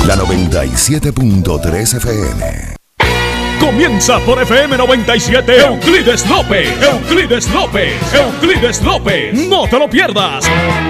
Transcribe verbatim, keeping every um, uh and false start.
La noventa y siete punto tres F M. Comienza por F M noventa y siete Euclides López. Euclides López. Euclides López. No te lo pierdas.